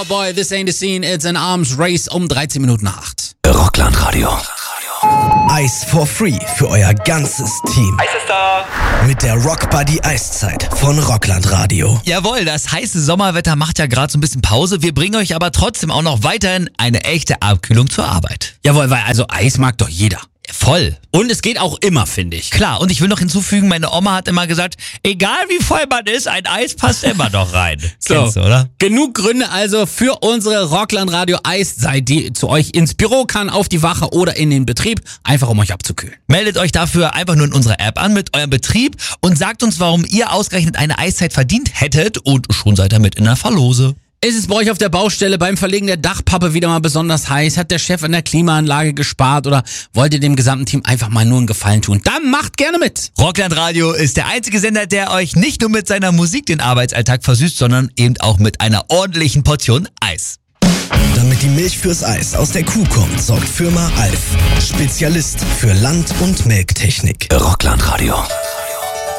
Our Boy, This Ain't the Scene, It's an Arms Race um 13 Minuten nach 8. Rockland-Radio. Eis for free für euer ganzes Team. Eis ist da! Mit der Rockbuddy Eiszeit von Rockland-Radio. Jawohl, das heiße Sommerwetter macht ja gerade so ein bisschen Pause. Wir bringen euch aber trotzdem auch noch weiterhin eine echte Abkühlung zur Arbeit. Jawohl, weil also Eis mag doch jeder. Voll. Und es geht auch immer, finde ich. Klar, und ich will noch hinzufügen, meine Oma hat immer gesagt, egal wie voll man ist, ein Eis passt immer noch rein. Kennst du, oder? Genug Gründe also für unsere Rockland-Radio Eiszeit, die zu euch ins Büro kann, auf die Wache oder in den Betrieb, einfach um euch abzukühlen. Meldet euch dafür einfach nur in unserer App an mit eurem Betrieb und sagt uns, warum ihr ausgerechnet eine Eiszeit verdient hättet und schon seid ihr mit in der Verlose. Ist es bei euch auf der Baustelle beim Verlegen der Dachpappe wieder mal besonders heiß? Hat der Chef an der Klimaanlage gespart oder wollt ihr dem gesamten Team einfach mal nur einen Gefallen tun? Dann macht gerne mit! Rockland-Radio ist der einzige Sender, der euch nicht nur mit seiner Musik den Arbeitsalltag versüßt, sondern eben auch mit einer ordentlichen Portion Eis. Damit die Milch fürs Eis aus der Kuh kommt, sorgt Firma Alf. Spezialist für Land- und Melktechnik. Rockland-Radio.